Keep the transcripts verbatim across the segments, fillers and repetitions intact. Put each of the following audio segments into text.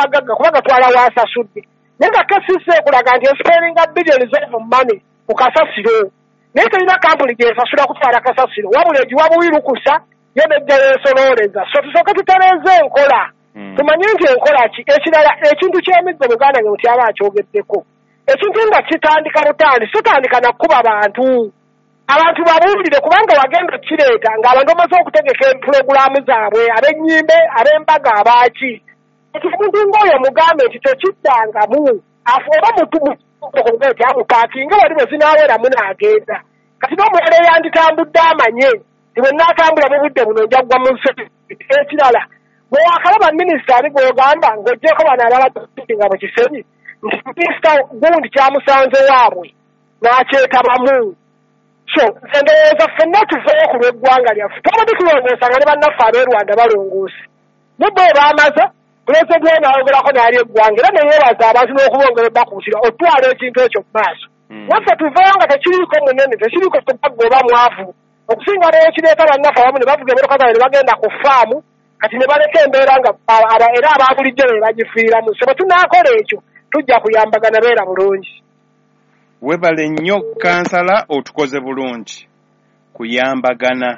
abagagga kuba gatwala waasasudde naye nga kesisi ekulaga nti esiperinga billions of money ku kasasiro naye terina kampuni gyesasula kutwala kasasiro wabula egiwa buwirukusa yo nejjayo esolooleza so tusooke tutereeze enkola tumanye nti enkola ki ekirala ekintu ky'emizzo muganda nge mutyaba akyogeddeko ekintu nga kitandika butandi tutandika nakkuba abantu abantu babuulire kubanga wagenda kireeta ng'abantu bamaze okutegeka pulogulaamu zaabwe ab'ennyimbe ab'embaga abaaki ekimuntu ng'oyo mugambe nti tekiddangamu oba mutumu nti amupaakinga wali bwe zinaaweramu n'agenda kati n'omulala eyanditambudde amanye ti bwe naatambula mu budde buno nja kugwa mu nsozi ekirala bwe wakalaba minisita ali gw'ogamba ng'oggyeko bano abalaga nga bwe kisenyi nti minisita gundi kyamusanze waabwe n'akyetabamu so nze ndowooza ffenna tuveeyo ku lw'eggwanga lyaffe twabadde tulongoosa nga ne bannaffe ab'e Rwanda balongoose ne bo baamaza pulezidenti we n'ayogerako n'ali eggwanga era neyeebaza abantu n'okubongera bakuutira otwala ekintu ekyo mu maaso naffe tuveeyo nga tekiriiko munene tekiriiko tubagga oba mwavu okusinga leero kireeta bannaffe abamu ne bavuga emmotoka zaabwe ne bagenda ku faamu kati ne baleka embeera nga era abaabulijjo be bagifiiramu so bwe tunaakola ekyo tujja kuyambagana beera bulungi. Webale nnyo kansala otukoze bulungi kuyambagana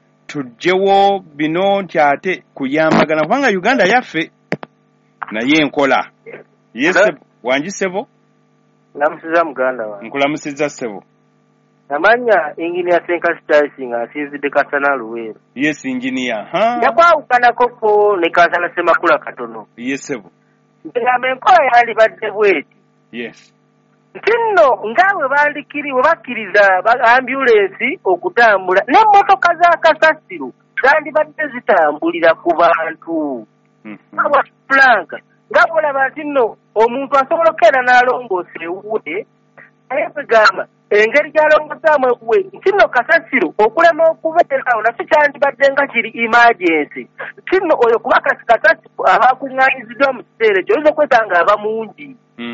tujjewo bino nti ate kuyambagana kubanga Uganda yaffe naye enkola yese wanjisebo namusiza muganda wa nkulamusiza sebo namanya engineer Senka Stasi nga asinzidde Kasana Luweero yes engineer ha yakwawukanako ko ne Kasana Semakula katono yesebo ngambe enkola yali badde bweti yes Tinno ngawe bandikiriwe bakkiriza ambulance okutambula n'emmotoka za kasasiro zandibadde zitambulira ku bantu aba Frank ngabolaba nti nno omuntu asobola okenda n'alongoosa ewuwe naye kwegamba engeri gy'alongosaamu ewuwe nti nno kasasiro okulema okubeerawo nakyo kyandibadde nga kiri emergency nti nno oyo kuba kasasiro abakuŋŋaanyiziddwa mu kiseera ekyo oyinza okwesanga aba mungi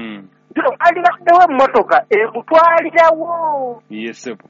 ali baddewo emmotoka ekutwalirawo yesebo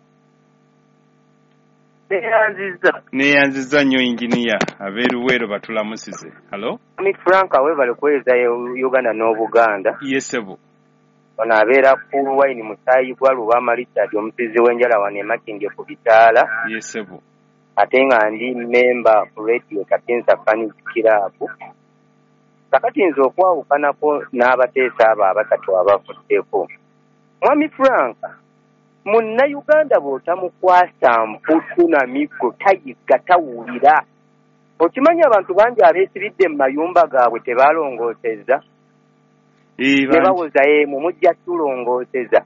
neyanziza neyanziza nnyo inginiya abeeruweero batulamusize halo mi Frank awebale kweza Uganda n'Obuganda yesebo ono abeera Cool Wine Musaayi gwa Lubama Richard omusizi w'enjala wano emakindye ku bitaala yesebo ate nga ndi memba ku radio Katinsa Fans Club kakati nze okwawukanako n'abateesa abo abasatu abavuddeko mwami Frank munnayuganda bw'otamukwasa mputu na miggo tayigga tawulira okimanyi abantu bangi abeesibidde mu mayumba gaabwe tebaalongooseza ne bawoza emu mujja tulongooseza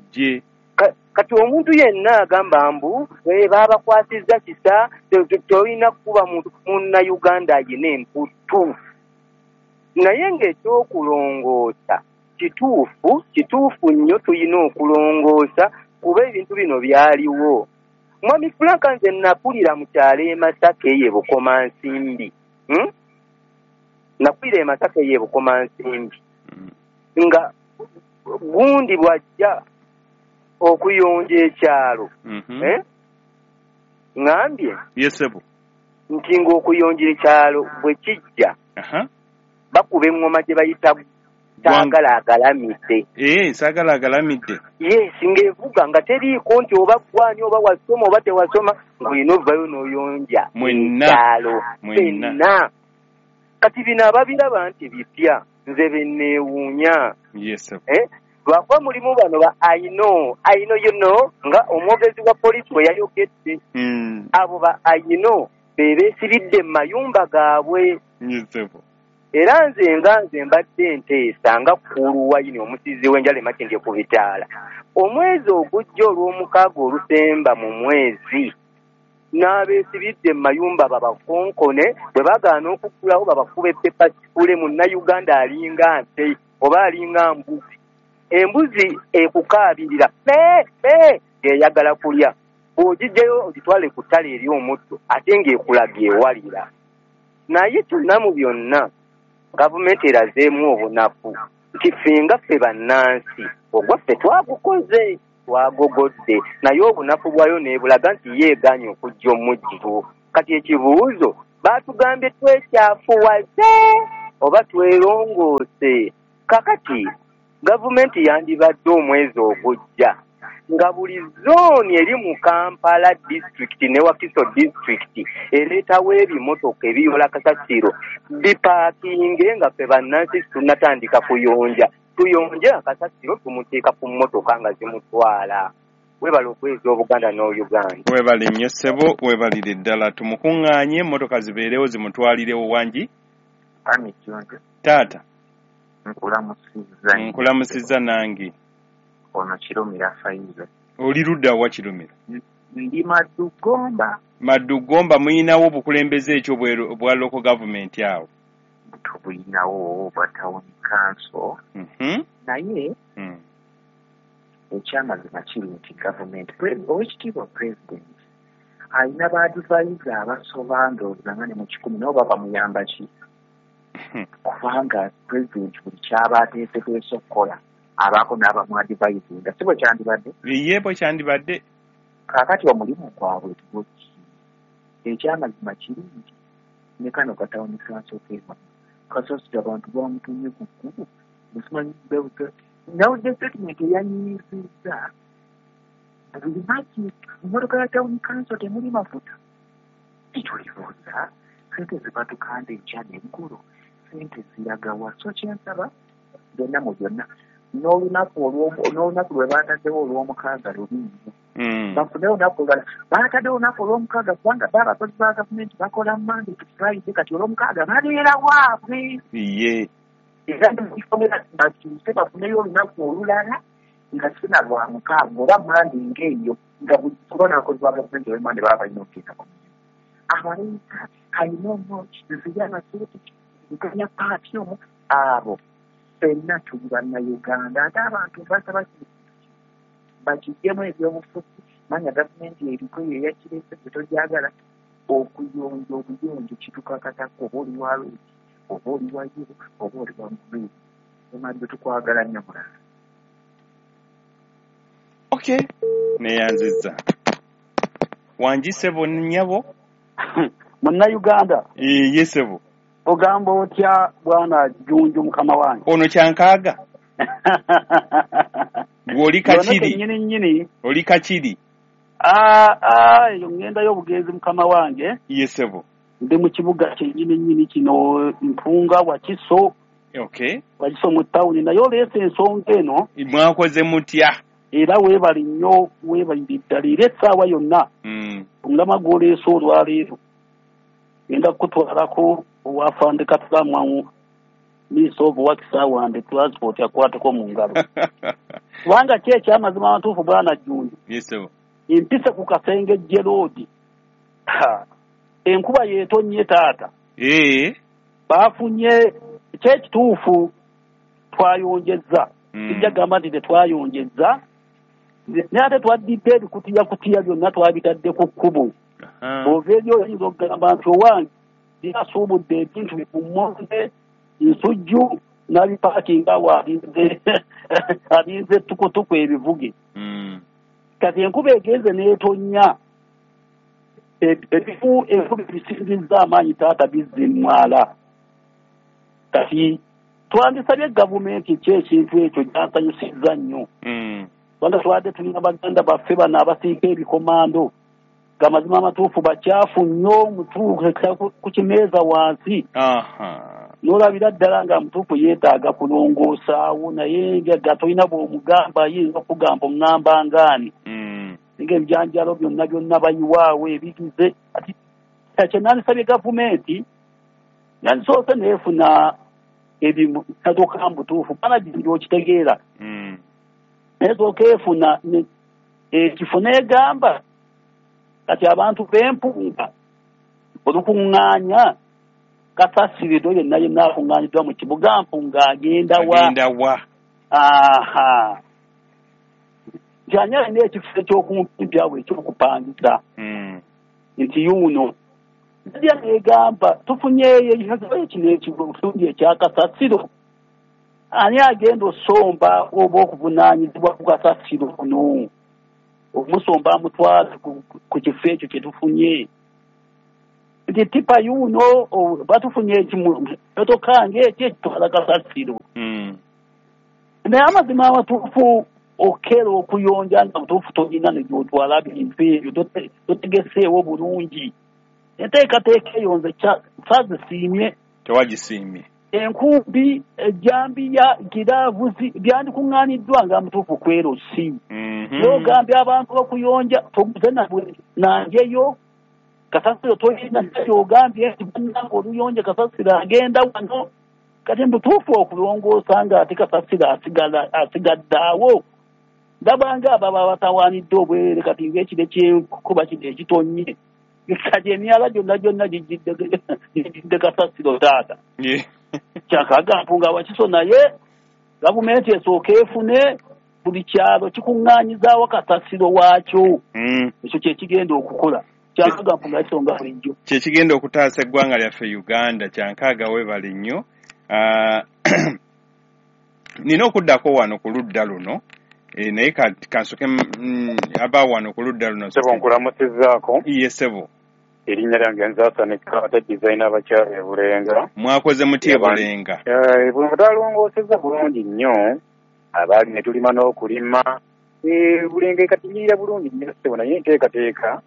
kati omuntu yenna agamba mbu baabakwasizza kisa tolina kuba muntu munnayuganda ayina emputu naye ng'ekyokulongoosa kituufu kituufu nnyo tulina okulongoosa kuba ebintu bino byaliwo mwami Frank nze nakulira mu kyalo e Masaka ye Bukomansimbi hmm? nakulira e Masaka ye Bukomansimbi nga gundi bwajja okuyonja ekyalo mm-hmm. eh? ngambye yesebo nti ng'okuyonja ekyalo bwe kijja uh-huh. bakuba eŋŋoma gye bayita saagala agalamidde ee saagala agalamidde yes ng'evuga nga teriiko nti oba gwani oba wasoma oba tewasoma ng'olina ovvayo n'oyonja ekyalo fenna kati bino ababiraba nti bipya nze benneewuunya yes eh? lwakuba mulimu bano ba ayino ayino yono nga omwogezi wa poliisi bwe yayogedde mm. abo ba ayino be beesibidde mu mayumba gaabwe yes era nze nga nze mbadde nteesa nga Cool Wine omusizi w'enjala emakindye ku bitaala omwezi ogujja olw'omukaaga olusemba mu mwezi n'abeesibidde mu mayumba babakonkone bwe bagaana okuggulawo babakuba eppepa kikule munnayuganda alinga nte oba alinga mbuzi embuzi ekukaabirira pe pe ng'eyagala kulya bw'ogijjayo ogitwale ku ttale eri omuddo ate ng'ekulaga ewalira naye kyonna mu byonna gavumenti erazeemu obunafu nti fenga ffe bannansi ogwaffe twagukoze twagogodde naye obunafu bwayo neebulaga nti yeeganye okujja omujjuvu kati ekibuuzo baatugambye twekyafuwaze oba twerongoose. Kakati gavumenti yandibadde omwezi ogujja nga buli zooni eri mu Kampala district ne Wakiso district ereetawo ebimotoka ebiyola kasasiro bipaakinge nga ffe bannansi tunnatandika kuyonja tuyonje akasasiro tumuteeka ku mmotoka nga zimutwala. Webala okweza Obuganda n'Uganda. Webale nnyo ssebo, webalire ddala tumukuŋŋaanye emmotoka zibeerewo zimutwalirewo wangi. Ani kyonte. Taata. Nkulamusizza. Nkulamusizza nange. Ono Kirumira Faiza. Oli ludda wa Kirumira? Ndi Maddugomba. Maddugomba muyinawo obukulembeze ekyo bwa local government awo? Tubuyinawo bwa town council. Mhm. Naye mm. ekyamazima kiri nti gavumenti owekitiibwa president alina baadivayiza abasoba ndowooza nga ne mu kikumi nabo baba muyamba ki kubanga president buli kyaba ateeseteese okukola abaako n'abamwadivayizinga si bwe kyandibadde ye bwe kyandibadde kaakati omulimu gwabwe tugoki ekyamazima kiri nti ne kano katawuni kanso keema kasasira abantu bamutumye ku kkubo musimanyi bewuga nawudde statement eyanyiizizza bulimaki emmotoka ya tawuni kanso temuli mafuta titulibuuza sente zibatukanda enkya n'eggulo sente ziragawa so kyensaba byonna mu byonna n'olunaku n'olunaku lwe baataddewo olw'omukaaga lubiimu bafunewo olunaku olulala baataddewo olunaku olw'omukaaga kubanga ba abakozi ba gavumenti bakola Monday to Friday kati olw'omukaaga babeera waabwe ye era nekifomera bakyuse bafuneyo olunaku olulala nga sina lwa mukaaga oba Monday ng'eyo nga buli kubona abakozi ba gavumenti olwe Monday baba balina okuteeka ku abaleeta kalina omoki nziri amasiriti nkanya paati omu abo ffenna tuli bannayuganda ate abantu basaba bakiggyemu ebyobufuzi manya gavumenti eriko yeyakirese gyetogyagala okuyonja obuyonjo kitukakatako oba oli wa lweki oba oli wa yiro oba oli wa mubiri emadde tukwagala nnyo mulala. Okay, neyanzizza wangi ssebo nnyabo munnayuganda ye ssebo ogamba otya bwana Jjunju mukama wange ono kyankaaga gw'oli kakiri nyini nyini oli kakiri aa eyo ngenda y'obugenzi mukama wange ye ssebo ndi mu kibuga kyennyini nnyini kino Mpunga Wakiso. Okay, Wakiso mu tawuni naye oleese ensonga eno mwakoze mutya era weebali nnyo weebalire ddala era essaawa yonna omulama gw'oleese olwaleero genda kukutwalako owafande Katulamu Minister of Works and Transport yakwateko mu ngalo kubanga ki ekyamazima amatuufu bwana Jjunju yeso empise ku Kasenge Jeroodi enkuba yeetonnye taata ee baafunye kyekituufu twayonjezza kijja gamba nti tetwayonjezza naye ate twaddidde ebikutiya kutiya byonna twabitadde ku kkubo ova ebyo oyinza okugamba nti owange byasuubudde ebintu bikummonde nsujju n'abipaakinga awo alinze alinze ettukutuku ebivuge kati enkuba egenze n'etonnya ebifu enkuba ebisingizza amaanyi taata bizimmwala kati twandisabye gavumenti ki ekintu ekyo gyansanyusizza nnyo kubanga twadde tulina baganda baffe bano abasiika ebikomando gamazima amatuufu bakyafu nnyo mutuuka ku kimeeza wansi n'olabira ddala nga mutuufu yeetaaga kulongoosaawo naye nga tolina bw'omugamba ayinza okugamba omugamba ngaani nga ebijanjalo byonna byonna bayiwaawo ebigize ati kye nandisabye gavumenti yandisoose neefuna ebimotoka mbutuufu bana gindi okitegeera naye sooka efuna ekifo neegamba kati abantu b'Empunga olukuŋŋaanya kasasiridde yenna yenna akuŋŋaanyiddwa mu kibuga Mpunga agenda wa agenda wa aha kyanya alina ekifo ekyokumpi awo ekyokupangisa nti yuuno nadya neegamba tufunyeeyo ekino ekitundu ekyakasasiro ani agenda osomba oba okuvunaanyizibwa ku kasasiro kuno omusomba amutwala ku kifo ekyo kye tufunye nti tipa yuno batufunye ekimu tokange ekitwala kasasiro naye amazima amatuufu okera okuyonja nga mutuufu tolina negyotwala bintu ebyo totegeseewo bulungi enteekateeka eyo nze sazisiimye tewagisiimye enkumbi ejambiya giraavuzi byandikuŋŋaaniddwa nga mutuufu kwero si n'ogambye abantu okuyonja toguze nabwe nanjeyo kasasiro tolina kyogambye nti bannanga oluyonja kasasiro agenda wano kati mutuufu okulongoosa nga ate kasasiro asigaddaawo ndabanga ababa batawaanidde obwerere kati ng'ekire kyekuba kino ekitonye kati emyala gyonna gyonna gijjidde kasasiro taata kyakagampu nga wakiso naye gavumenti esooka efune buli kyalo kikuŋŋaanyizaawo kasasiro waakyo ekyo kyekigenda okukola kyakagampu nga kisonga bulijjo kyekigenda okutaasa eggwanga lyaffe Uganda kyankaaga weebale nnyo nina okuddako wano ku ludda luno naye kansoke aba wano ku ludda luno sebo nkulamusizaako ye sebo erinnya lyange nzaasanika ate design abakyala e Bulenga mwakoze muti e Bulenga bwe talongoosezza bulungi nnyo abaali ne tulima n'okulima Bulenga ekatinyirira bulungi nnyo sebo naye enteekateeka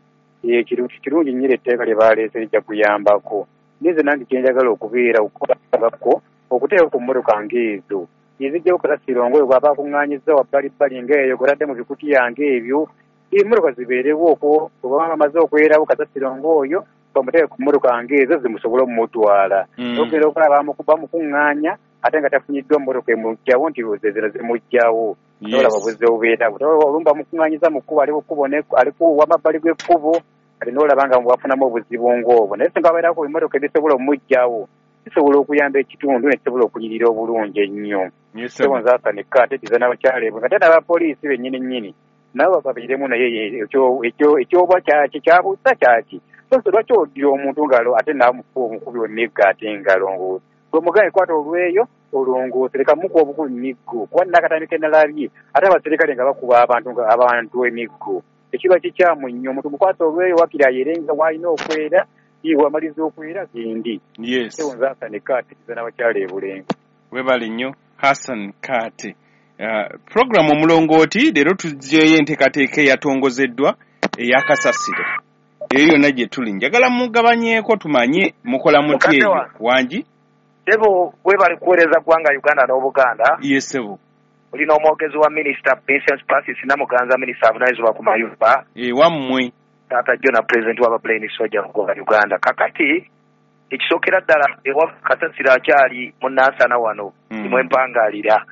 kirungi nnyo etteeka lye baaleese lijja kuyambako nize nange kyenjagala okubeera okukolako okuteeka ku mmotoka ng'ezo ezijjawo kasasiro ngoyo bw'aba akuŋŋaanyizza wabbalibbali ng'eyo gotadde mu bikutiya ng'ebyo emmotoka zibeerewo okwo oba amaze okwerawo kasasiro ng'oyo bamuteeke ku mmotoka ng'ezo zimusobole omumutwala ogenda okulaba bamukuŋŋaanya ate nga tafunyiddwa mmotoka emugjawo nti zezino zimugjawo olaba buze obubeerawo olumu bamukuŋŋaanyiza mu kkubo ali kukkubo ali wamabbali gw'ekkubo kati n'olaba nga bwafunamu obuzibu ng'obwo naye singa babeerako emmotoka ebisobola omumugjawo kisobola okuyamba ekitundu ne kisobola okunyirira obulungi ennyo sebo nzaasanika ate tiza n'abakyala ebwe ate n'abapoliisi bennyini nnyini nabo babairemu naye ekyobwa kyaki kyabuusa kyaki so lwaki oddira omuntu ngalo ate nawe mukuba omukubi omiggo ate ngalongoosa gwemugaye kwata olweyo olongoose leka mukuba obukubi miggo kuba nnakatandika enalabye ate abaserikale nga bakuba abantu abantu emiggo ekiba kikyamu nnyo omuntu mukwasa olweyo wakiri ayerenga waalina okwera wamaliza okwera gendi yes Hassan Kate tiza n'abakyala e Bulenga webale nnyo Hassan Kate uh, program omulongooti leero tuzzeeyo enteekateeka eyatongozeddwa eya kasasiro eyo yonna gye tuli njagala mugabanyeeko tumanye mukola muti eyo wangi sebo webale kuweereza ggwanga Uganda n'Obuganda yes sebo olina omwogezi wa minisita Vincent Passis Namuganza minisita avunaanyizibwa ku mayumba e wammwe taata jona president wa Brain Soja mu Uganda kakati ekisookera ddala ewa kasasiro akyali munnansana wano nimwe empangaalira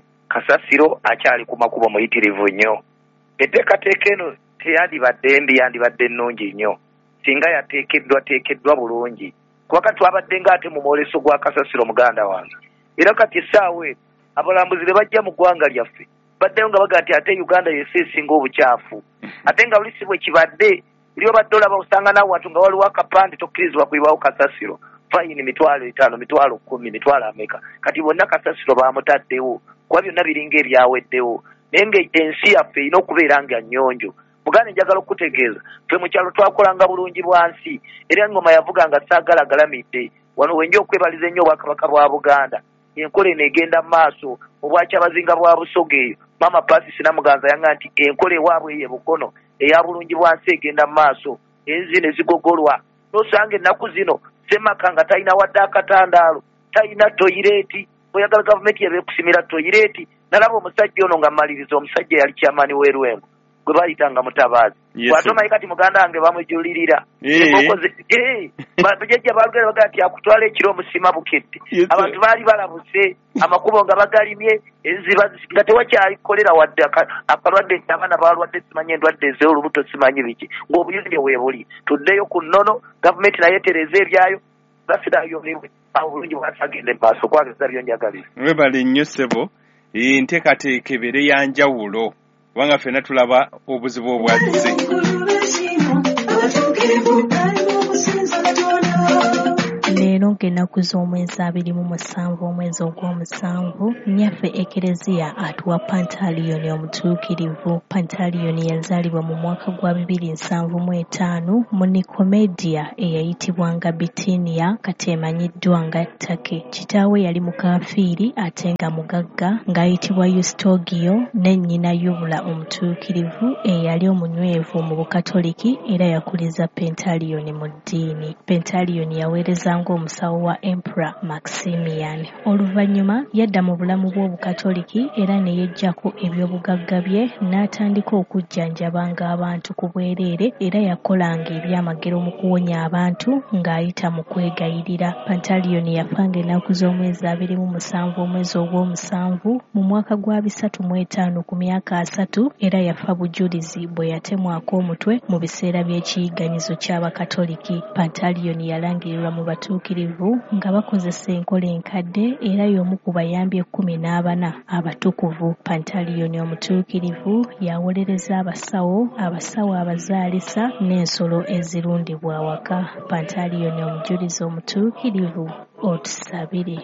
kasasiro akyali ku makubo muyitirivu nnyo etteekateeka eno teyandibadde mbi yandibadde nnungi nnyo singa yateekeddwa teekeddwa bulungi kuba kati twabadde ng'ate mu mwoleso gwa kasasiro muganda wange era kati essaawa eno abalambuzi be bajja mu ggwanga lyaffe baddeyo nga baga nti ate Uganda yesi esinga obukyafu ate nga luli si bwe kibadde buli obadde olaba osanga nawe watu nga waliwo akapande tokkirizibwa kuyibawo kasasiro fayini mitwalo etaano mitwalo kkumi mitwalo ameka kati bonna kasasiro baamutaddewo kuba byonna biringa ebyaweddewo naye nga ensi yaffe erina okubeera nga nnyonjo muganda njagala okutegeeza ffe mu kyalo twakolanga bulungi bwa nsi era engoma yavuga nga saagalagalamidde wano wenja okwebaliza ennyo obwakabaka bwa Buganda enkola eno egenda mu maaso obwakyabazinga bwa Busoga eyo Mama Passis Namuganza yanga nti enkola ewaabwe ye bukono eya bulungi bwa nsi egenda mu maaso enzi ne zigogolwa n'osanga ennaku zino Ssemaka nga talina wadde akatandaalo talina toyireeti oyagala gavumenti yabe kusimira toyireeti nalaba omusajja ono nga mmaliriza omusajja yali kyamaani w'Erwengo gwe bayitanga Mutabaazi bw'atomanyi kati muganda wange bamujulirira bajjajja baalugere bagaa nti akutwala ekiro omusima bukedde abantu baali balabuse amakubo nga bagalimye enziba nga tewakyali kolera wadde akalwadde nti abaana balwadde simanyi endwadde ez'olubuto simanyi biki ng'obuyonjo weebuli tuddeyo ku nnono gavumenti naye tereza ebyayo basirayo obulungi bwasagenda emaaso kwageza byonjagalira webale nnyo ssebo enteekateeka ebeere ya njawulo kubanga ffenna tulaba obuzibu obwazze leero ngeno ennaku z'omwezi abiri mu musanvu omwezi ogw'omusanvu nnyaffe ekereziya atuwa Pantaliyoni omutuukirivu. Pantaliyoni yazaalibwa mu mwaka gwa bibiri nsanvu mu etaano mu Nikomedia eyayitibwanga Bitinia kati emanyiddwa nga Ttake. Kitaawe yali mukaafiiri ate nga mugagga ng'ayitibwa Eustogio ne nnyina Yubula omutuukirivu eyali omunywevu mu Bukatoliki era yakuliza Pantaliyoni mu ddiini. Pantaliyoni yaweerezanga omusawo wa Emperor Maximian. Oluvannyuma yadda mu bulamu bw'Obukatoliki era ne yeggyako eby'obugagga bye n'atandika okujjanjabanga abantu ku bwereere era yakolanga ebyamagero mu kuwonya abantu ng'ayita mu kwegayirira. Pantaliyoni yafanga ennaku z'omwezi abiri mu musanvu omwezi ogw'omusanvu mu mwaka gwa bisatu mu etaano ku myaka asatu era yafa bujulizi bwe yatemwako omutwe mu biseera by'ekiyiganyizo ky'Abakatoliki. Pantaliyoni yalangirirwa mu batuukirivu nga bakozesa enkola enkadde era y'omu ku bayambi ekkumi n'abana abatukuvu. Pantaliyoni omutuukirivu yawolereza abasawo, abasawo abazaalisa n'ensolo ezirundibwa awaka. Pantaliyoni omujulizi omutuukirivu otusabire.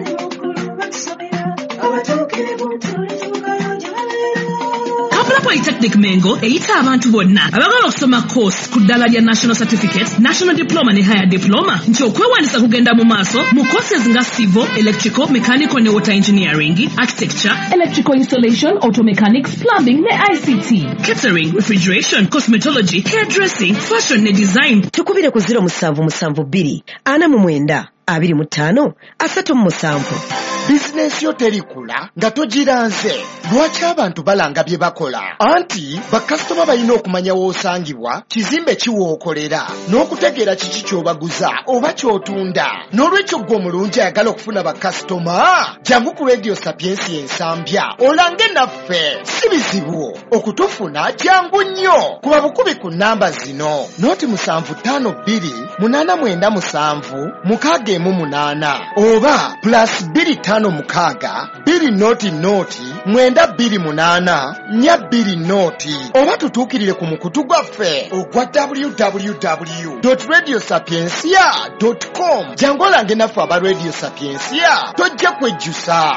Kampala Polytechnic Mengo eyita abantu bonna abagala okusoma course ku ddala lya National Certificate, National Diploma ne Higher Diploma nti okwewandiisa kugenda mu maaso mu courses nga Civil, Electrical, Mechanical ne Water Engineering, Architecture, Electrical Installation, Auto Mechanics, Plumbing ne I C T, Catering, Refrigeration, Cosmetology, Hairdressing, Fashion ne Design. Tukubire ku zero musanvu musanvu bbiri ana mu mwenda abiri mu ttaano asatu mu musanvu. Bizinesi yo terikula nga togiranze. Lwaki abantu balanga bye bakola? Anti bakasitoma balina okumanya w'osangibwa, kizimbe kiwookolera, n'okutegeera kiki ky'obaguza oba ky'otunda. N'olwekyo gwe omulungi ayagala okufuna bakasitoma, jangu ku Radio Sapiensi ensambya olange naffe. Si bizibu okutufuna, jangu nnyo. Kuba bukubi ku nnamba zino: noti musanvu ttaano bbiri munaana mwenda musanvu mukaaga emu munaana oba plus bbiri ttaano mukaaga bbiri noti noti mwenda bbiri munaana nnya bbiri noti, oba tutuukirire ku mukutu gwaffe ogwa w w w dot radio sapiensia dot com. jangu olange naffe aba Radio Sapiensia, tojja kwejjusa.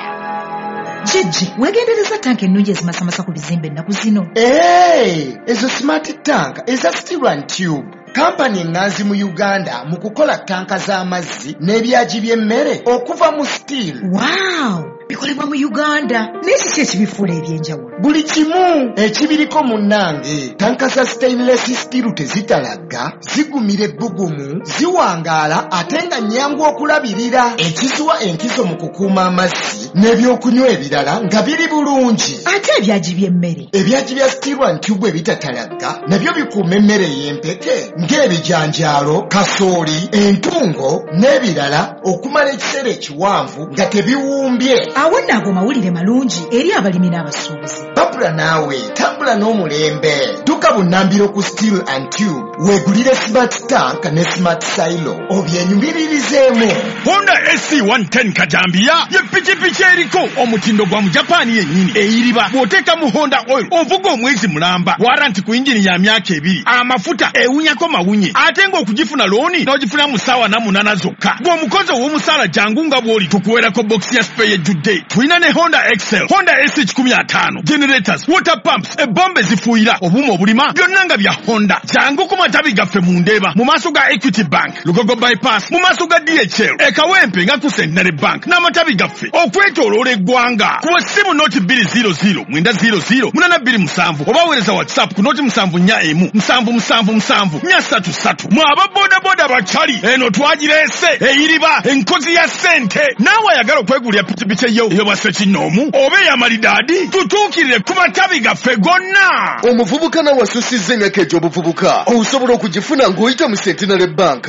Jijji, wegendereza tanka ennungi ezimasamasa ku bizimbe ennaku zino. Hey, ezo smart tank eza Steel and Tube. Kampani enganzi mu Uganda mu kukola tanka z'amazzi n'ebyaji by'emmere okuva mu steel. Wow! Bikolebwa mu Uganda. N'ekiki ekibifuula ebyenjawulo? Buli kimu ekibiriko munnange. Tanka za stainless steel tezitalagga, zigumira ebbugumu, ziwangaala ate nga nnyangu okulabirira. Ekisuwa enkizo mu kukuuma amazzi n'ebyokunywa ebirala nga biri bulungi. Ate ebyaji by'emmere? Ebyaji bya Steel and Tube ebitatalagga nabyo bikuuma emmere y'empeke ng'ebijanjaalo, kasooli, entungo n'ebirala okumala ekiseera ekiwanvu nga tebiwumbye. Awo nno ago mawulire malungi eri abalimi n'abasuubuzi. Babula naawe tambula n'omulembe. Tuka bunnambiro ku Steel and Tube weegulire smart tank ne smart silo obyenyumiririzemu. Honda S C one ten Kajambia ye pikipiki eriko omutindo gwa mu Japan yennyini eyiriba bw'oteeka mu Honda oil ovuga omwezi mulamba, waranti ku injini ya myaka ebiri, amafuta ewunyako mawunye, ate ng'okugifuna looni n'ogifuna mu ssaawa na munaana zokka. Gw'omukozi ow'omusaala jangu nga bw'oli tukuweerako bokisi ya spare ejjudde. Tulina ne Honda Excel, Honda S C kikumi ataano, generators, water pumps, ebbomba ezifuuyira, obuuma obulima, byonna nga bya Honda. Jangu ku matabi gaffe mu Ndeeba mu maaso ga Equity Bank, Lugogo bypass mu maaso ga D H L, e Kawempe nga ku Centenary Bank n'amatabi gaffe okwetooloola eggwanga. Ku ssimu noti bbiri zero zero mwenda zero zero munaana bbiri musanvu oba weereza WhatsApp ku noti musanvu nnya emu musanvu musanvu musanvu nnya ssatu ssatu. Mwe ababoodaboda bakyali eno twagireese eyiriba enkozi ya ssente. Naawe ayagala okwegulira pikipiki eyo ey'obwa ssekinnoomu oba ey'amalidaadi, tutuukirire ku matabi gaffe gonna. Omuvubuka nawe asusizza emyaka egy'obuvubuka osobola okugifuna ng'oyita mu Centenary Bank.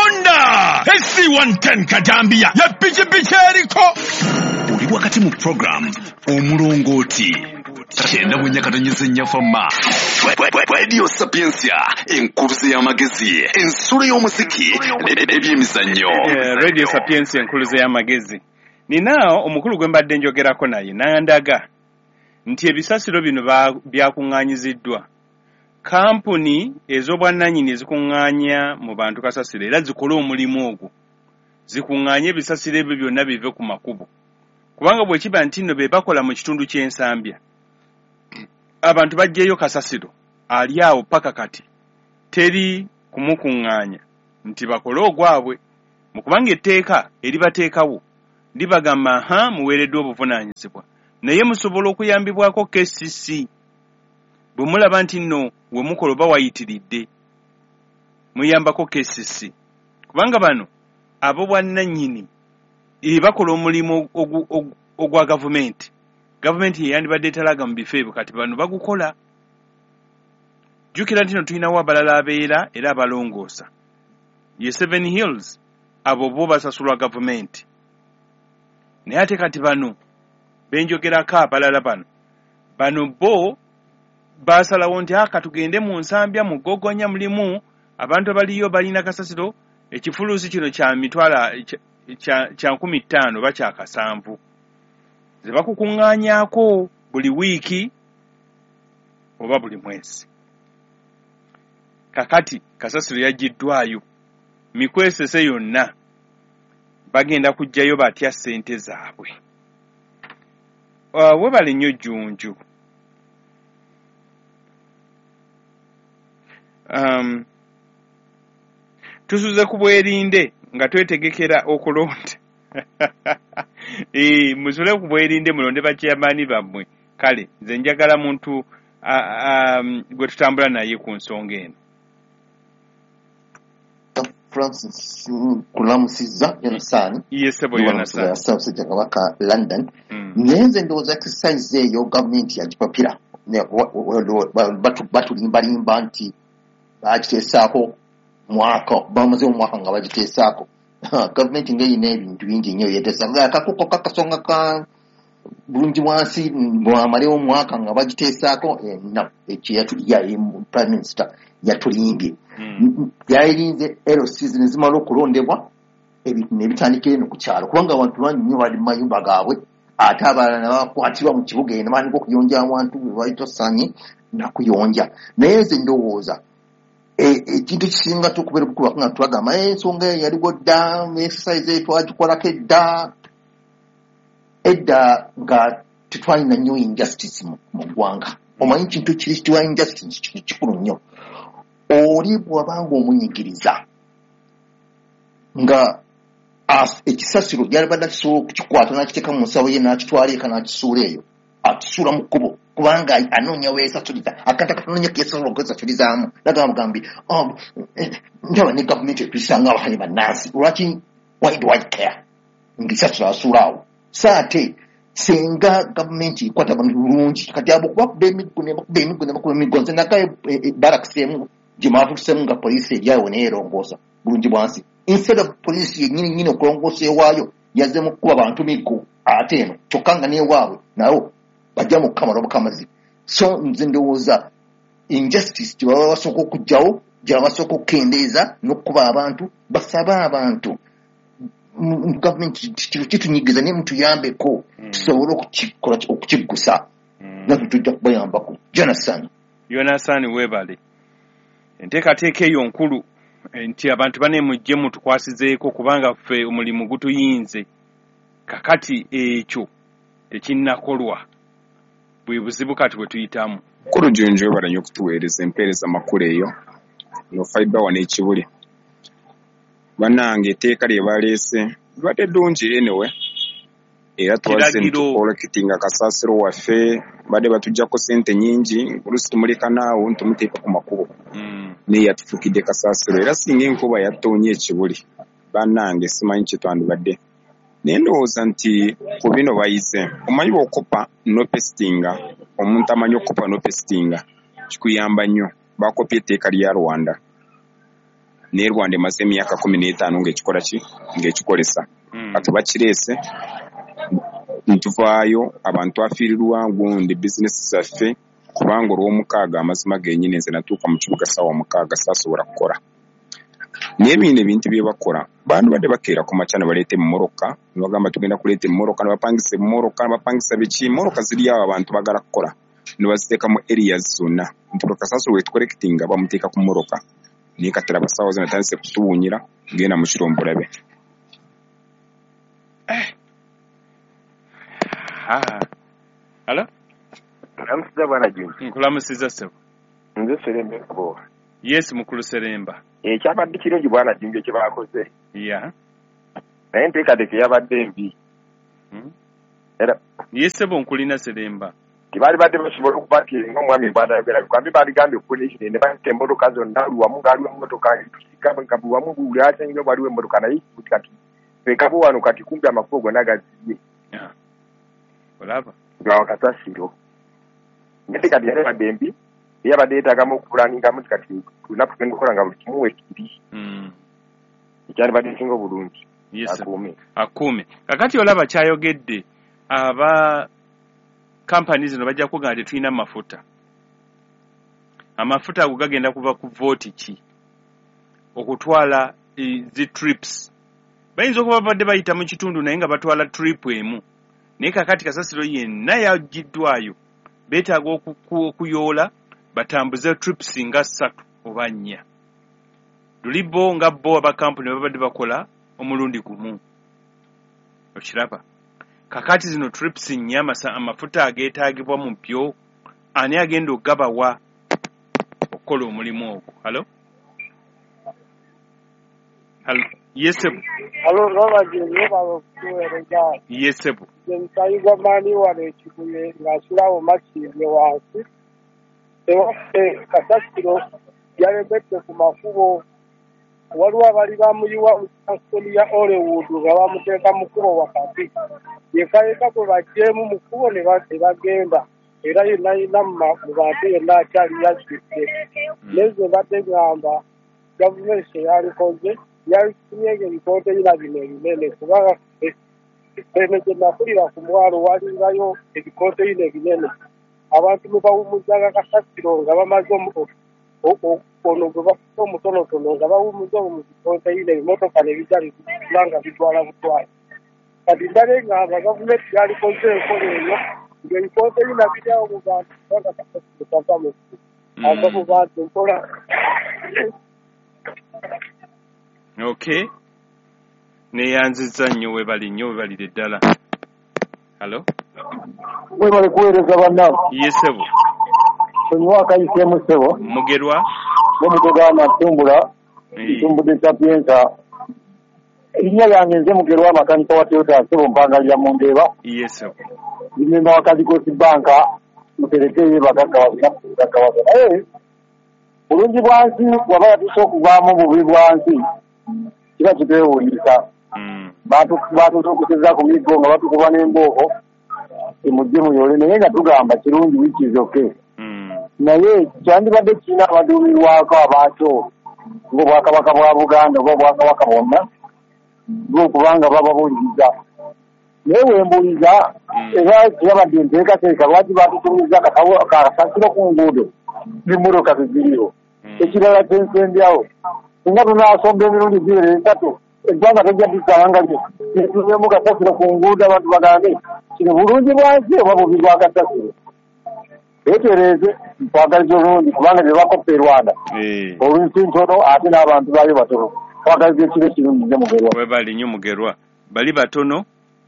Honda S C one ten Kajambia ya pikipiki eriko. Oli wakati mu program omulongooti kyenda bwe nyakatanyeza ennyafama Radio Sapiensia, enkuluze y'amagezi, ensolo y'omuziki n'ebyemizannyo. Radio Sapiensia, enkuluze y'amagezi. Ninaawo omukulu gwe mbadde njogerako naye nandaga nti ebisasiro bino byakuŋŋaanyiziddwa. Kampuni ez'obwannannyini ezikuŋŋaanya mu bantu kasasiro era zikola omulimu ogwo zikuŋŋaanye ebisasiro ebyo byonna bive ku makubo kubanga bwe kiba nti nno be bakola mu kitundu ky'ensambya abantu baggyeyo kasasiro ali awo paka kati teri kumukuŋŋaanya nti bakole ogwabwe mu kubanga etteeka eribateekawo libagamba ha muweereddwa obuvunaanyizibwa naye musobola okuyambibwako K C C bwe mulaba nti nno we mukola oba wayitiridde muyambako K C C kubanga bano abo bwannannyini bakola omulimu ogwa gavumenti gavumenti yeyandibadde etalaga mu bifo ebyo kati bano bagukola jjukira nti no tulinawo abalala abeera era abalongoosa ye Seven Hills abo bo basasulwa gavumenti naye ate kati bano benjogerako abalala bano bano bo basalawo nti aka tugende mu nsambya mu Gogonya mulimu abantu abaliyo balina kasasiro ekifuluusi kino kya mitwala kya nkumi ttaano oba kya kasanvu ze bakukuŋŋaanyaako buli wiiki oba buli mwezi kakati kasasiro yaggiddwayo mikwesese yonna bagenda kuggyayo batya ssente zaabwe uh, webale nnyo Jjunju um, tusuze ku bwerinde nga twetegekera okulonda e, musule ku bwerinde mulonde bakyamaani bammwe kale nze njagala muntu uh, um, gwe tutambula naye ku nsonga eno Francis kulamusiza Yonasaani yesebo Yonasaani asabye kabaka London nyenze ndowooza exercise eyo gavumenti yagipapira batulimbalimba nti bagiteesaako mwaka bamaze omwaka nga bagiteesaako gavumenti ng'eyina ebintu bingi nnyo yeteesa akakuko kakasonga ka bulungi wansi bwamalewo omwaka nga bagiteesaako no ekyeyaye prime minister yatulimbye yayirinze ero season zimala okulondebwa ebintu nebitandikira eno ku kyalo kubanga abantu bangi nnyo bali mu mayumba gaabwe ate abalala bakwatirwa mu kibuga eno bandika okuyonja abantu bwe bayitosanye nakuyonja naye nze ndowooza ekintu kisinga tukubeera okukuba nga twagamba ensonga eyo yaliwo dda exercise twagikolako edda edda nga tetwalina nnyo injustice mu ggwanga omanyi kintu kiri kitiwa injustice kikulu nnyo oli bw'abanga omunyigiriza nga ekisasiro gyalibadde akisobola okukikwata n'akiteeka mu nsawo ye n'akitwala eka n'akisuula eyo akisuula mu kkubo kubanga anoonya weesasuliza akanta kanoonya keesobola okwesasulirizaamu naga mugambye njaba ne gavumenti etuisanga abakanye bannansi lwaki why do I care ngisasula asuula awo so ate senga gavumenti ekwata bantu bulungi kati abo kubakuba emiggo ne bakuba emiggo ne bakuba emiggo nze nagayo barakisemu gye maatusemu nga poliisi eryawo neerongoosa bulungi bwansi instead of poliisi yennyini nnyini okulongoosa ewaayo yazze mu kukuba bantu miggo ate eno kyokka nga n'ewaabwe nawo bajja mu kukamala obukamazi so nze ndowooza injustice gye baba basooka okuggyawo gye baba basooka okukendeeza n'okukuba abantu basabe abantu gavumenti kitunyigiza naye mutuyambeko tusobole okukikola okukiggusa naffe tujja kubayambako Jonathan Yonasaani weebale enteekateeka eyo nkulu nti abantu bane mujje mutukwasizeeko kubanga ffe omulimu gutuyinze kakati ekyo tekinnakolwa bwe buzibu kati bwe tuyitamu kulu Jjunju webala nnyo okutuweereza empeereza makulu eyo no fiber wano ekibuli bannange etteeka lye baleese libadde ddungi anyway era twaze ntukolekitinga kasasiro waffe badde batujjako ssente nnyingi oluusi tumuleka naawo ntumuteeka ku makubo naye yatufukidde kasasiro era singa enkuba yattoonye ekibuli bannange simanyi kye twandibadde naye ndowooza nti ku bino bayize omanyi bw'okopa nopesitinga omuntu amanyi okukopa nopesitinga kikuyamba nnyo bakopya etteeka lya Rwanda naye Rwanda emaze emyaka kumi n'etaano ng'ekikola ki ng'ekikolesa kati bakireese ntuvaayo abantu afiirirwa gundi bizinesi zaffe kubanga olw'omukaaga amazima gennyini nze natuuka mu kibuga ssaawa mukaaga saasobola kukola naye bino ebintu bye bakola bantu badde bakeera ku makya ne baleeta emmoroka ne bagamba tugenda kuleeta emmoroka ne bapangisa emmoroka ne bapangisa biki emmoroka ziri awo abantu bagala kukola ne baziteeka mu areas zonna nti buli kasasiro wetukolekitinga bamuteeka ku mmoroka naye katera basaawo ze natandise kutuwunyira genda mu kirombo labe Eh. Ah. Hello? Namusiza bwana Juma. Nkulamusiza sebo. Nze Seremba ko. Yes mukulu Seremba. Ekyabadde kirungi bwana Juma kye bakoze. Yeah. Naye nteekateeka yabadde mbi. Hmm? Era yes sebo nkulina Seremba. Kibali badde basobola okubakkira ng'omwami bw'atayogera kwambi baligambye poliisi ne batta emmotoka zonna luwamu ngaaliwo emmotoka tusika nga buwamu buli asenga waliwo emmotoka naye kati ekabu wano kati kumbi amakubo gonna gaziye. Olaba nga kasasiro ngete kati yali badde mbi yabadde yeetaagamu okukulaningamu kati lunaku tugenda okukola nga buli kimu wekiri ekyali badde singa obulungi akuume akuume kakati olaba kyayogedde aba kampani zino bajja kuga nti tulina amafuta amafuta ago gagenda kuva ku vooti ki okutwala e, zi trips bayinza okuba badde bayita mu kitundu naye nga batwala trip emu naye kakati kasasiro yenna yagiddwayo beetaaga okuyoola batambuze trips nga ssatu oba nnya luli bo nga bo abakampuni babadde bakola omulundi gumu okiraba kakati zino trips nnya amafuta ageetaagibwa mu byo ani agenda okugabawa okukola omulimu ogwo halo halo yesebu halo lwabagirye babakuweereza yesebu emisayigwa maani wano ekibuye ng'asulawo makirye wansi ewaffe kasasiro yalemedde ku makubo waliwo abali bamuyiwa mukansoni ya Hollywood nga bamuteeka mu kubo wakati yekayeka bwe bagyemu mu kubo ne bagenda era yenna yina mu bantu yenna akyali yazidde nezo badde ngamba gavumenti eyalikoze yakinyenge ebikonteyina bino ebinene kubanga eno gye nakulira ku mwalo walingayo ebikonteyina ebinene abantu mwe bawummuzaga kasasiro nga bamaze ono gwe bafite omutonotono nga bawummuza mu bikonteyina ebimotoka ne bijja bibanga bitwala butwala kati ndale ngamba gavumenti yalikoze enkola eyo ng'ebikonteyina biryawo mu bantu kubanga kasasiro kava mu ava mu bantu nkola okay neyanziza nnyo webali nnyo webalire ddala halo webale kuweereza bannawe yesebo sonyiwa akayisemu ssebo mugerwa bomutogama ntumbula ntumbudde sapiensa erinnya lyange nze mugerwa amakanika wa toyota ssebo mpangalira mu ndeeba yesebo limemba wa kazikosi banka muterekeye bagaggawaga naye bulungi bwansi waba yatuse okuvaamu bubi bwansi kiba kitwewuunyisa baatuuse okuseza ku miggo nga batukuba n'embooko emujje muyole naye nga tugamba kirungi wikizoke naye kyandibadde kirina abaduumirwako abaakyo ng'obwakabaka bwa buganda oba obwakabaka bwonna ng'okubanga bababuuliza naye wembuuliza era kirabadde nteekateeka lwaki baatutumiza kasasiro ku nguudo n'emmotoka ziziriwo ekirala kyensembyawo singa tunaasomba emirundi gibiri esatu eggwanga tojja tusanganye netuzemu kasasiro ku nguudo abantu bagambe kino bulungi bwansi oba bubi bwa kasasiro beetereeze twagaliza olungi kubanga bye bakopa e Rwanda olunsi ntono ate n'abantu baayo batono twagaliza ekiro kirungi nze mugerwa webali nnyo mugerwa bali batono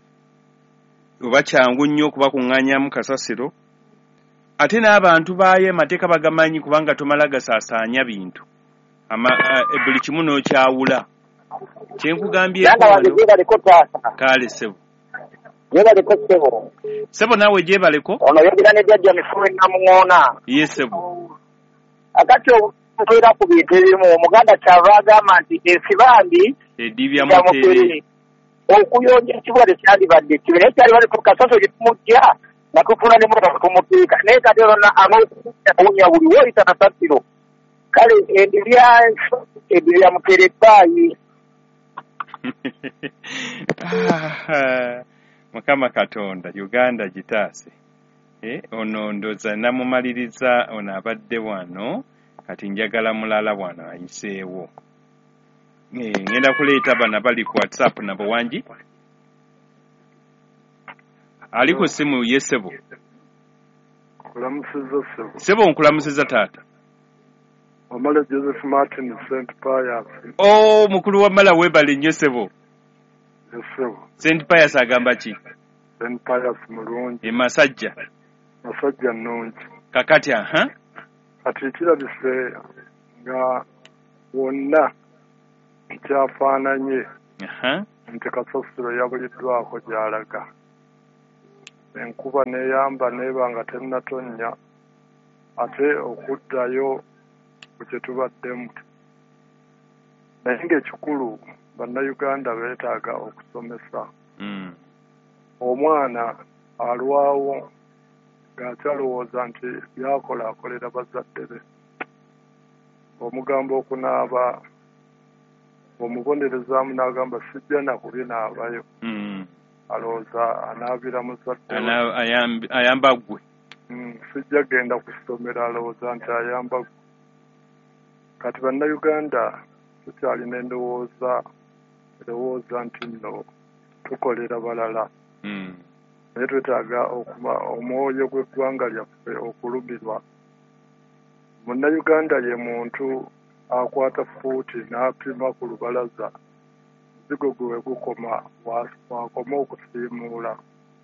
oba kyangu nnyo okubakuŋŋaanyamu kasasiro ate n'abantu baayo amateeka bagamanyi kubanga tomala gasaasaanya bintu ama uh, buli kimu n'okyawula kyenkugambyeko kale sebo yebaleko sebo sebo naawe gyebaleko ono yogera ne jjajja mifumo namuŋoona ye sebo akati okubeera ku bintu ebimu omuganda kyava agamba nti esibambi edibya mutere okuyonja ekibula tekyandibadde kibe naye kyalibadde ku kasoso gye tumujja natufuna ne motoka tumuteeka naye kati olona amawunya buli woyita kasasiro kale endibya endibya mutere ebbaayi mukama katonda uganda gitaase eh, ono ndoza namumaliriza ono abadde wano kati njagala mulala wano ayiseewo eh, ngenda kuleeta bana bali ku whatsapp nabo wangi ali ku simu ye sebo kulamusiza sebo sebo nkulamusiza taata Omala Joseph Martin Saint Pius oh mukulu wa mala webale nnyo sebo Yesebo. Saint Pius agamba ki? Saint Pius mulungi. E Masajja. Masajja nnungi. Kakati aha. Kati kirabise nga wonna kyafaananye aha nti kasasiro yabuliddwako gy'alaga. Enkuba neeyamba neeba nga tennatonnya ate okuddayo ku kye tubaddemu. Naye ng'ekikulu bannayuganda beetaaga okusomesa. Mm. Omwana alwawo ng'akyalowooza nti byakola akolera bazadde be. Omugambo okunaaba omubonerezaamu n'agamba sijja nakubye naabayo. Mm. Alowooza anaabira muzadde we. Ayamba ggwe. Mm. Sijja genda ku ssomero alowooza nti ayamba ggwe. Kati bannayuganda tukyalina endowooza erowooza nti nno tukolera balala. Mm. Naye twetaaga okuba omwoyo gw'eggwanga lyaffe okulumirwa. Munnayuganda ye muntu akwata fuuti n'apima ku lubalaza muzigo gwe gukoma wakoma okusiimuula.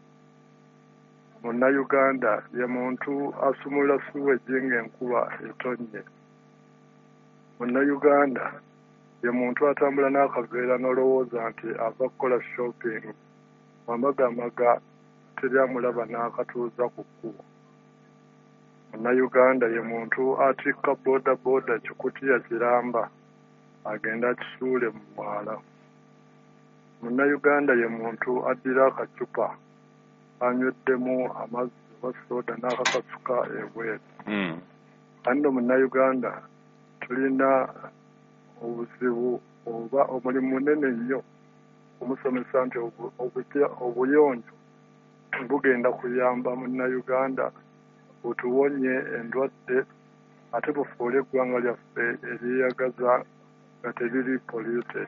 Munnayuganda ye muntu asumula siweji ng'enkuba etonnye. Munnayuganda ye muntu atambula n'akaveera n'olowooza nti ava kukola shopping amagamaga teryamulaba n'akatuuza ku kkubo. Munnayuganda ye muntu atikka boda boda kikutiya kiramba agenda akisuule mu mwala. Munnayuganda ye muntu addira akacupa anyweddemu amazzi oba soda n'akakasuka ebweru. Mm. Anno munnayuganda tulina obuzibu oba omulimu munene nnyo omusomesa nti obuyonjo bugenda kuyamba munnayuganda butuwonye endwadde ate bufuule eggwanga lyaffe eryeyagaza nga teriri polluted.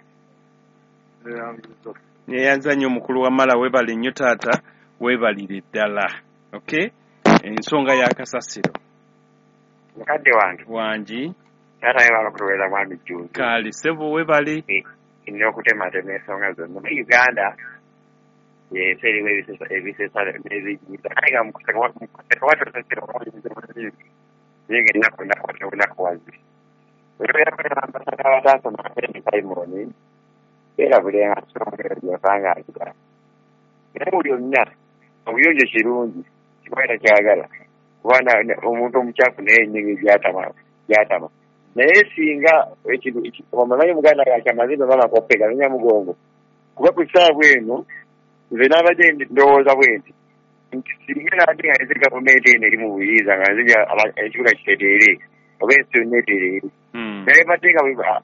Neyanza nnyo omukulu wa mala weebale nnyo taata weebalire ddala. Okay? Ensonga ya kasasiro. Mukadde wange. Wangi. Taata yebala kutuweera mwami Jjunju. Kali sebo weebale. Nnina okutematema ensonga zonna. Mu Uganda yensi eriwo ebisesa n'ebijiza naye nga mukutekawatosesera omulimu naye ng'ennaku nnaku obunakuwazi oyobeera ambasada wataasoma Fred Simon beerabulenga nsonga eyo gy'osangaazira naye mu byonna obuyonjo kirungi kikwera kyagala kubanga omuntu omukyafu naye ennyingi gyatama gyatama naye singa omanyi muganda yakyamazimbe bamakoppe gamenya mugongo kuba ku ssaawa eno nze n'abadde ndowooza bwe nti nti singa nabadde nga nze gavumenti eno eri mu buyiiza nga nzija ekibuga kitereere oba ensi yonna etereere naye badde nga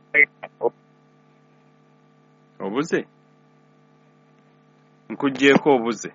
obuze nkuggyeko obuze.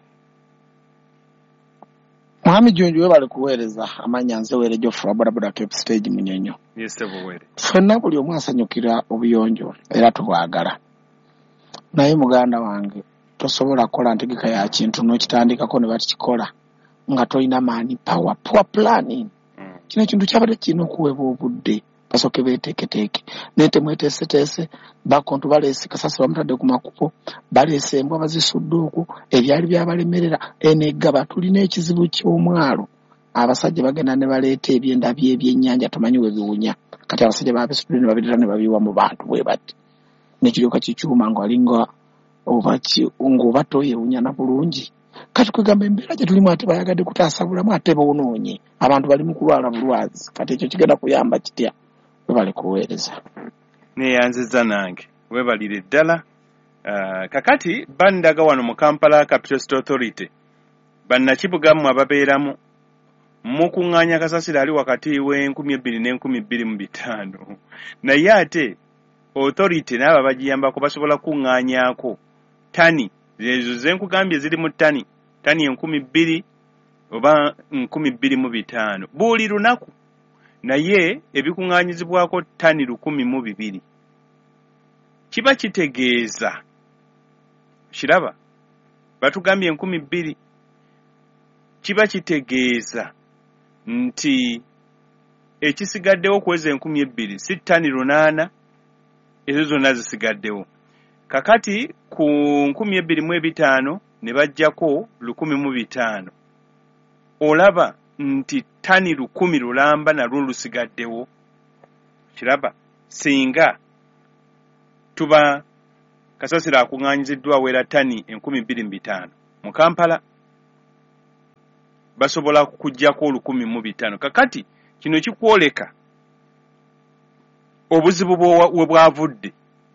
Mwami Jjunju webale kuweereza amanya nze weere Geoffrey Bodaboda Cape Stage Munyonyo. Yese buweere. Ffenna buli omu asanyukira obuyonjo era tubwagala. Naye muganda wange tosobola kukola ntegeka ya kintu n'okitandikako ne batikikola nga tolina maani power poor planning. Mm. Kino ekintu kyabadde kirina okuweebwa obudde basooke beeteeketeeke naye temweteeseteese bakontu baleese kasasi bamutadde ku makubo baleese embwa bazisudde okwo ebyali byabalemerera enegaba tulina ekizibu ky'omwalo abasajja bagenda ne baleeta ebyenda by'ebyennyanja tumanyi we biwunya kati abasajja babisudde ne babirira ne babiwa mu bantu bwe bati nekiryoka kikyuma ngo alinga oba ng'oba toyewunyana bulungi kati kwegamba embeera gye tulimu ate bayagadde kutaasa bulamu ate boonoonye abantu bali mu kulwala bulwazi kati ekyo kigenda kuyamba kitya webale kuweereza. Neyanziza nange webalire ddala. Uh, kakati bandaga wano mu Kampala Capital City Authority bannakibugamu ababeeramu mu kuŋŋaanya kasasiro ali wakati w'enkumi ebbiri n'enkumi bbiri mu bitaano naye ate authority n'abo bagiyambako basobola kuŋŋaanyaako tani ezo ze nkugambye ziri mu tani tani enkumi bbiri oba nkumi bbiri mu bitaano buli lunaku naye ebikuŋŋaanyizibwako tani lukumi mu bibiri. Kiba kitegeeza kiraba batugambye enkumi bbiri kiba kitegeeza nti ekisigaddewo kweza enkumi ebbiri si tani lunaana ezo zonna zisigaddewo kakati ku nkumi ebiri mu ebitaano ne bajjako lukumi mu bitaano olaba nti tani lukumi lulamba nalwo lusigaddewo kiraba singa tuba kasasiro akuŋŋaanyiziddwa wera tani enkumi bbiri mu bitaano mu Kampala basobola kujjako olukumi mu bitaano kakati kino kikwoleka obuzibu bwe bwavudde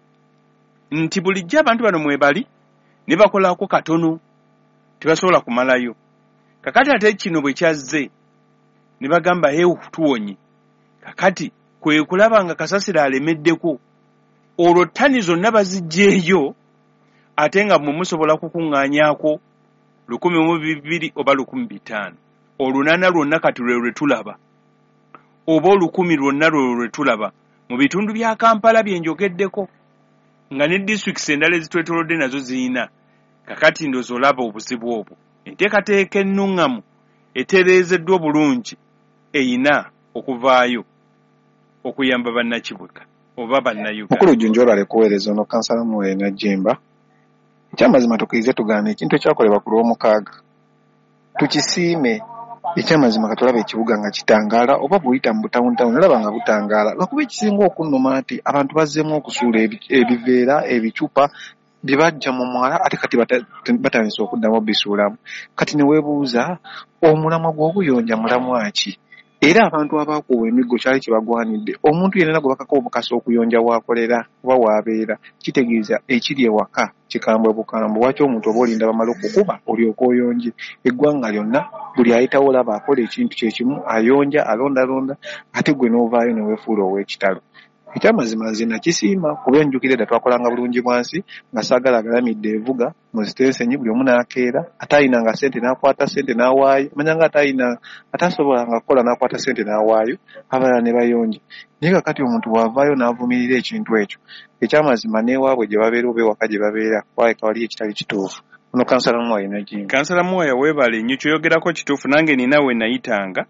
nti bulijjo abantu bano mwebali ne bakolako katono tebasobola kumalayo kakati ate kino bwe kyazze ne bagamba hewu tuwonye kakati kwe kulaba nga kasasiro alemeddeko olwo ttani zonna bazijjeeyo ate nga mwe musobola kukuŋŋaanyaako lukumi mu bibiri oba lukumi bitaano olunaana lwonna kati lwe lwe tulaba oba olukumi lwonna lwe lwe tulaba mu bitundu bya Kampala bye njogeddeko nga ne districts endala ezitwetoolodde nazo ziyina kakati ndozo olaba obuzibu obwo enteekateeka ennuŋŋamu etereezeddwa obulungi eyina okuvaayo okuyamba bannakibuga oba bannayuganda mukulu junjola alekuweereza ono kansala muwe Najjimba ekyamazima tukirize tugaana ekintu ekyakolebwa ku lw'omukaaga tukisiime ekyamazima katulabe ekibuga nga kitangaala oba buyita mu butawuntawuni olaba nga butangaala lwakuba ekisinga okunnuma nti abantu bazzeemu okusuula ebiveera ebicupa bye bajja mu mwala ate kati batandise okuddamu bisuulamu kati ne weebuuza omulamwa gw'obuyonja mulamwa ki era abantu abaakuwa emiggo kyali kibagwanidde omuntu yenna gwe bakako obukasa okuyonja waakolera oba waabeera kitegeeza ekiri ewaka kikambwe bukambwe waki omuntu oba olinda bamala okukuba olyoka oyonje eggwanga lyonna buli ayitawo olaba akola ekintu kyekimu ayonja alondalonda ate gwe n'ovaayo ne weefuula ow'ekitalo ekyamazima nze nakisiima kuba enjukira edda twakolanga bulungi bwansi nga saagala agalamidde evuga mu zitensenyi buli omu n'akeera ate ayinanga ssente n'akwata ssente n'awaayo manya nga ate ayina atasobolanga kukola n'akwata ssente n'awaayo abalala ne bayonje naye kakati omuntu bw'avaayo n'avumirira ekintu ekyo ekyamazima n'ewaabwe gye babeera oba ewaka gye babeera kwaleka wali ekitali kituufu ono kansala Mwaya Najjimba kansala Mwaya weebale nnyo kyoyogerako kituufu nange nina we nayitanga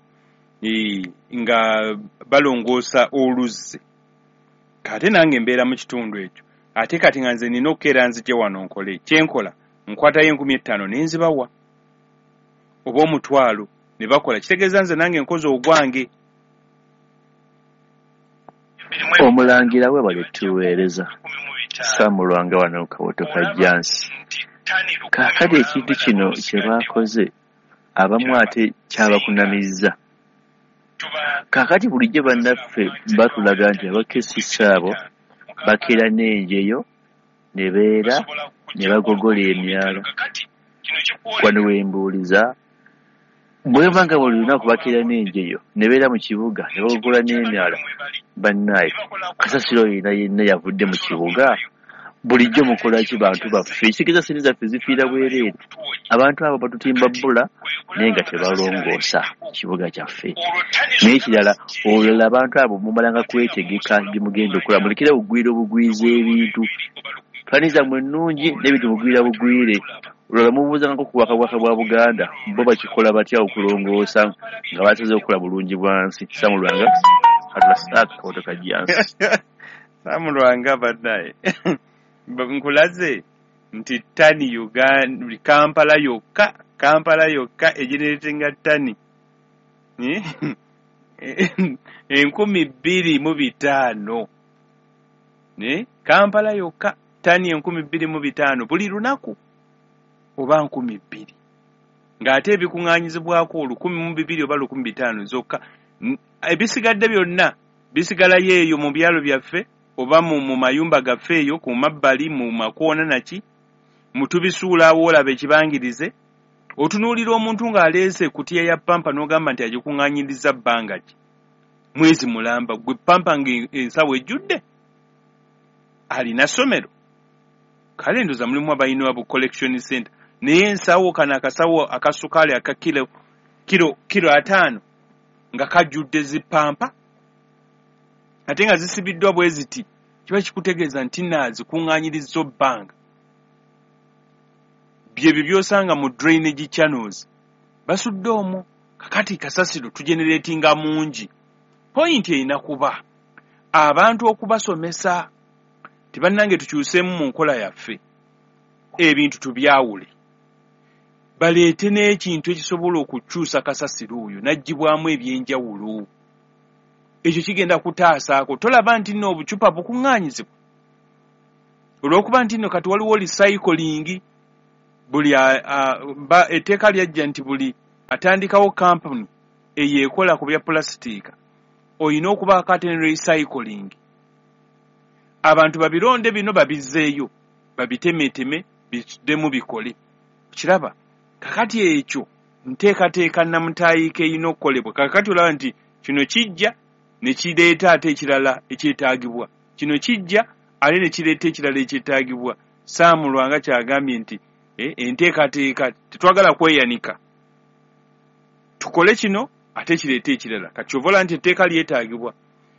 nga balongoosa oluzzi kati nange mbeera mu kitundu ekyo ate kati nga nze nina okukeera nzije wano nkole kyenkola nkwatayo enkumi ettaano ne nzibawa oba omutwalo ne bakola kitegeeza nze nange nkoze ogwange omulangira we bali tuweereza saamulwanga wano kawoto ka jansi kaakati ekintu kino kye baakoze abamu ate kyabakunamizza kaakati bulijjo bannaffe batulaga nti abakesisa abo bakeera n'enjeyo ne beera ne bagogola emyalo wano wembuuliza bweva nga buli lunaku bakeera n'enjeyo ne beera mu kibuga ne bagogola n'emyalo bannaye kasasiro yenna yenna yavudde mu kibuga bulijjo mukolaki bantu baffe ekitegeeza sente zaffe zifiira bwereere abantu abo batutimba bbula naye nga tebalongoosa kibuga kyaffe naye ekirala olulala abantu abo mumalanga kwetegeka gyemugenda okola mulekera bugwire obugwiza ebintu pulani zammwe nnungi n'ebintu mugwira bugwire olulala mubuuzangako ku bwakabwaka bwa Buganda bo bakikola batya okulongoosa nga basaze okukola bulungi bwansi samulwanga atulasaaka kawoto ka jansi samulwanga bannaye nkulaze nti tani Uganda Kampala yokka Kampala yokka ejeneretinga tani enkumi bbiri mu bitaano ne Kampala yokka tani enkumi bbiri mu bitaano buli lunaku oba nkumi bbiri ng'ate ebikuŋŋaanyizibwako olukumi mu bibiri oba lukumi bitaano zokka ebisigadde byonna bisigalayo eyo mu byalo byaffe oba mu mayumba gaffe eyo ku mabbali mu makoona naki mutubisuulaawo olaba ekibangirize otunuulira omuntu ng'aleese kutiya ya pampa n'ogamba nti agikuŋŋaanyiriza bbanga ki mwezi mulamba gwe pampa ng'ensawo ejjudde alina ssomero kale ndoza mulimu abayina bu collection center naye ensawo kana akasawo akasukaali aka kilo kilo kilo ataano nga kajjudde zipampa ate nga zisibiddwa bwe ziti kiba kikutegeeza nti naazikuŋŋaanyirizza bbanga byebyo byosanga mu drainage channels basudde omwo kakati kasasiro tugeneratinga mungi point erina kuba abantu okubasomesa tibannange tukyuseemu mu nkola yaffe ebintu tubyawule baleete n'ekintu ekisobola okukyusa kasasiro oyo n'aggyibwamu ebyenjawulo ekyo kigenda kutaasaako tolaba nti nno obucupa bukuŋŋaanyizibwa olw'okuba nti nno kati waliwo recycling buli etteeka lyajja nti buli atandikawo kampuni eyo ekola ku bya pulasitiika olina okuba kati ne recycling abantu babironde bino babizzeeyo babitemeteme biddemu bikole kiraba kakati ekyo nteekateeka namutayiika erina okukolebwa kakati olaba nti kino kijja ne kireeta ate ekirala ekyetaagibwa kino kijja ate ne kireeta ekirala ekyetaagibwa Saamulwanga kyagambye nti eh, enteekateeka tetwagala kweyanika tukole kino ate kireeta ekirala kati ovola nti etteeka lyetaagibwa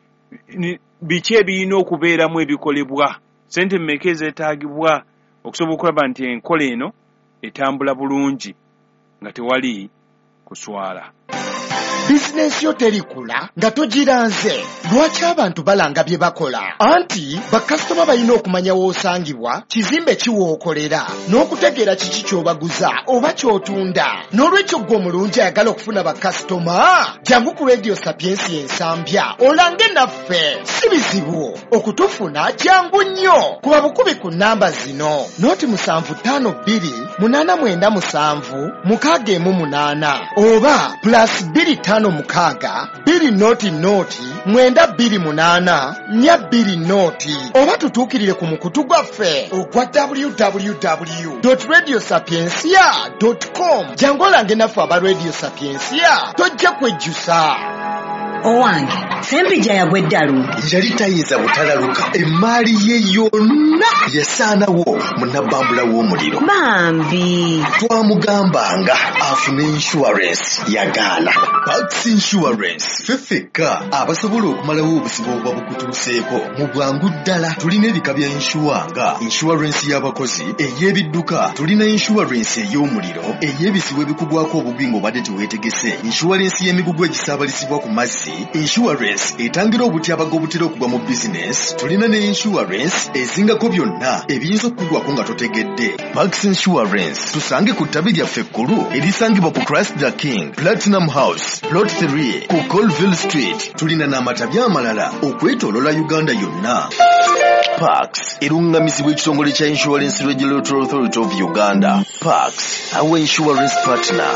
biki ebirina okubeeramu ebikolebwa sente mmeka ezeetaagibwa okusobola okulaba nti enkola eno etambula bulungi nga tewali kuswala bizinensi yo terikula nga togiranze lwaki abantu balanga bye bakola anti bakasitoma balina okumanya w'osangibwa kizimbe kiwookolera n'okutegeera kiki ky'obaguza oba ky'otunda n'olwekyo gwe omulungi ayagala okufuna bakasitoma jangu ku Radio Sapiensi ensambya olange naffe si bizibu okutufuna jangu nnyo kuba bukubi ku nnamba zino noti musanvu ttaano bbiri munaana mwenda musanvu mukaaga emu munaana oba plus bbiri ttaano mukaaga bbiri noti noti mwenda bbiri munaana nnya bbiri noti oba tutuukirire ku mukutu gwaffe ogwa w w w dot radio sapiensia dot com jangu olange naffe aba Radio Sapiensia tojja kwejjusa owange sempija yagwe ddalu yali tayinza butalaluka emmaali ye yonna yasaanawo munabbambula w'omuliro bambi twamugambanga afune insurance yagaana Pax Insurance feffeka abasobola okumalawo obusibo obuba bukutuuseeko mu bwangu ddala tulina ebika bya inshuwa nga insurance y'abakozi ey'ebidduka tulina insurance ey'omuliro ey'ebisibo ebikugwako obugwi ng'obadde teweetegese insurance y'emigugu egisaabalisibwa ku mazzi insurance etangira obutyabaga obutera okugwa mu business tulina ne insurance ezingako byonna ebiyinza okugwako nga totegedde Pax Insurance tusange ku ttabi lyaffe ekkulu erisangibwa ku Christ the King Platinum House Plot three ku Colville Street tulina n'amatabi amalala okwetoolola Uganda yonna Pax erungamizibwa ekitongole kya Insurance Regulatory Authority of Uganda. Pax, our insurance partner.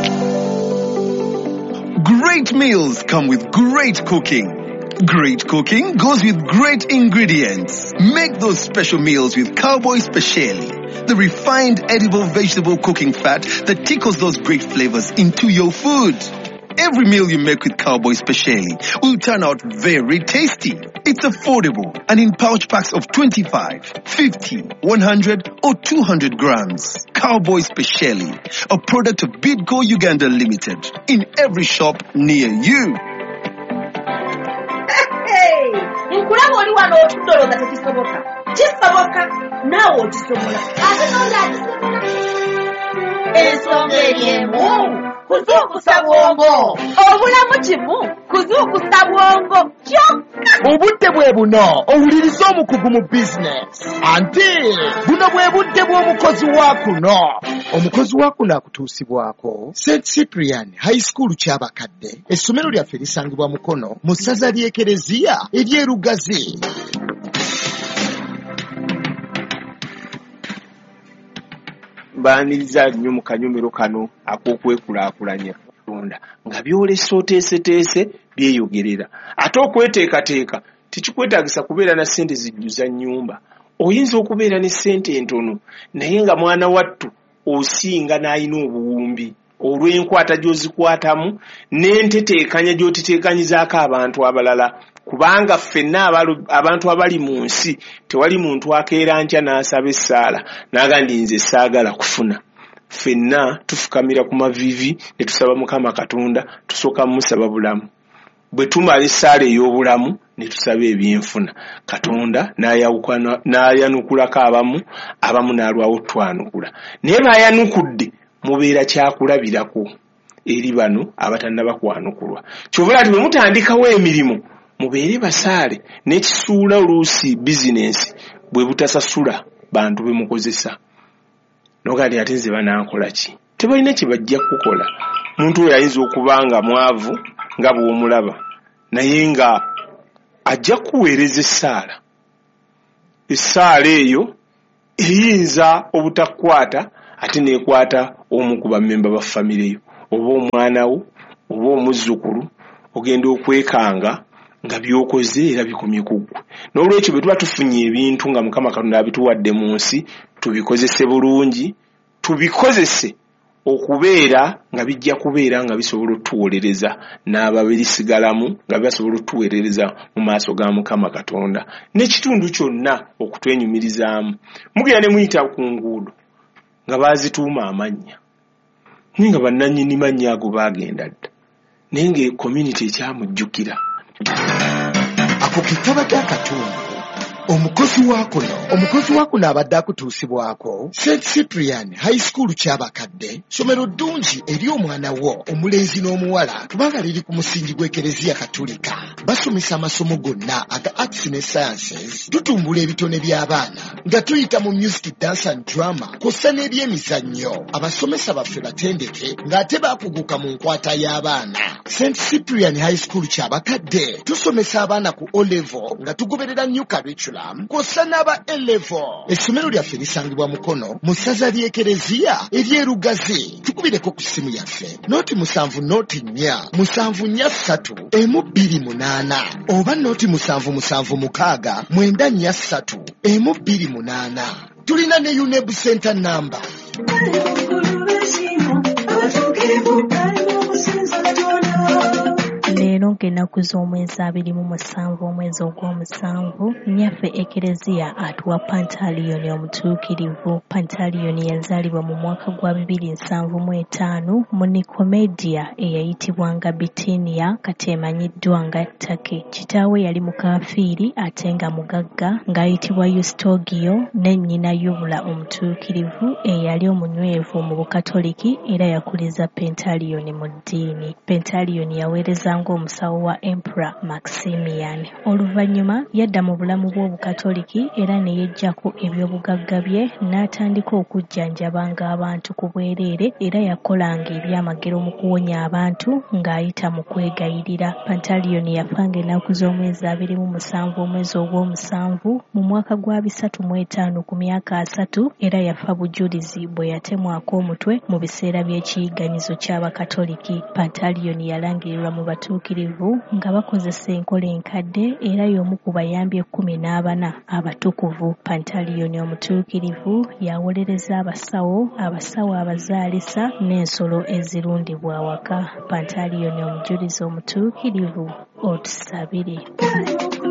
Great meals come with great cooking. Great cooking goes with great ingredients. Make those special meals with Cowboy Speciale, the refined edible vegetable cooking fat that tickles those great flavors into your food. Every meal you make with Cowboy Speciale will turn out very tasty. It's affordable and in pouch packs of twenty-five, fifty, one hundred or two hundred grams. Cowboy Speciale, a product of Bidco Uganda Limited, in every shop near you. Hey, nkulaba oli wano otudoloza tekisoboka. Kisoboka naawe okisobola. Ate n'olyakisobola. Ensonga eryemu kuzuukusa bwongo. Obulamu kimu kuzuukusa bwongo kyokka. Obudde bwe buno owuliriza omukugu mu bizinesi. Ante buno bwe budde bw'omukozi wa kuno. Omukozi wa kuno akutuusibwako Saint Cyprian High School ky'abakadde. Essomero lyaffe lisangibwa Mukono mu ssaza ly'Ekereziya ery'Erugazi. Baniriza nnyo mu kanyomero kano ak'okwekulaakulanya Katonda nga byolesa oteeseteese byeyogerera ate okweteekateeka tekikwetaagisa kubeera na ssente zijjuza nnyumba. Oyinza okubeera ne ssente entono naye nga mwana wattu osinga n'alina obuwumbi olw'enkwata gy'ozikwatamu n'enteteekanya gy'otiteekanyizaako abantu abalala, kubanga ffenna abantu abali mu nsi tewali muntu akeera nkya n'asaba essaala n'agamba nze saagala kufuna. Ffenna tufukamira ku mavivi ne tusaba Mukama Katonda, tusooka musaba bulamu. Bwe tumala essaala ey'obulamu ne tusaba ebyenfuna, Katonda n'ayanukulako abamu, abamu n'alwawo twanukula. Naye baayanukudde mubeera kyakulabirako eri bano abatannaba kwanukulwa. Kyovula ati bwe mutandikawo emirimu mubeere basaale n'ekisuula oluusi bizinensi bwe butasasula bantu bemukozesa nogandi ate nze banankola ki tebalina kye bajja kukola muntu oyo ayinza okuba nga mwavu nga bw'omulaba naye nga ajja kuweereza essaala essaala eyo eyinza obutakwata ate neekwata omu ku bammemba ba famire yo oba omwana wo oba omuzzukulu ogenda okwekanga nga byokoze era bikomye ku ggwe n'olwekyo bwe tuba tufunye ebintu nga Mukama Katonda abituwadde mu nsi tubikozese bulungi tubikozese okubeera nga bijja kubeera nga bisobola otuwolereza n'ababirisigalamu nga basobola otuweerereza mu maaso ga Mukama Katonda n'ekitundu kyonna okutwenyumirizaamu mugenda ne muyita ku nguudo nga baazituuma amannya naye nga bannannyini mannya ago baagenda dda naye nga community ekyamujjukira ako ketabadde akatundu omukozi waakuno omukozi waakuno abadde akutuusibwako Saint Cyprian High School kyabakadde somero ddungi eri omwana wo omulenzi n'omuwala kubanga liri ku musingi gw'ekereziya katolika basomesa amasomo gonna aga arts ne sciences tutumbula ebitone by'abaana nga tuyita mu music dance and drama kw'ossa n'ebyemizannyo abasomesa baffe batendeke ng'ate baakuguka mu nkwata y'abaana Saint Cyprian High School kyabakadde tusomesa abaana ku O level nga tugoberera new curriculum kw'ossa n'aba A level essomero lyaffe lisangibwa Mukono mu ssaza ly'ekereziya ery'erugazi tukubireko ku ssimu yaffe nooti musanvu nooti nnya musanvu nnya ssatu emu bbiri munaana oba nooti musanvu musanvu mukaaga mwenda nnya ssatu emu bbiri munaana tulina ne UNEB center number leero ng'ennaku z'omwezi abiri mu musanvu omwezi ogw'omusanvu nnyaffe ekereziya atuwa Pantaliyoni omutuukirivu. Pantaliyoni yazaalibwa mu mwaka gwa bibiri nsanvu mu etaano mu Nikomedia eyayitibwanga Bitiniya kati emanyiddwa nga Ttake. Kitaawe yali mukaafiiri ate nga mugagga ng'ayitibwa Eustogio ne nnyina Yubula omutuukirivu eyali omunywevu mu Bukatoliki era yakuliza Pantaliyoni mu ddiini. Pantaliyoni yaweereza omusawo wa Emperor Maximian. Oluvannyuma yadda mu bulamu bw'Obukatoliki era ne yeggyako ebyobugagga bye n'atandika okujjanjabanga abantu ku bwereere era yakolanga ebyamagero mu kuwonya abantu ng'ayita mu kwegayirira. Pantaliyoni yafanga ennaku z'omwezi abiri mu musanvu omwezi ogw'omusanvu mu mwaka gwa bisatu mu etaano ku myaka asatu era yafa bujulizi bwe yatemwako omutwe mu biseera by'ekiyiganyizo ky'Abakatoliki. Pantaliyoni yalangirirwa mu batuukirivu nga bakozesa enkola enkadde era y'omu ku bayambi ekkumi n'abana abatukuvu. Pantaliyoni omutuukirivu yawolereza abasawo abasawo abazaalisa n'ensolo ezirundibwa awaka. Pantaliyoni omujulizi omutuukirivu otusabire.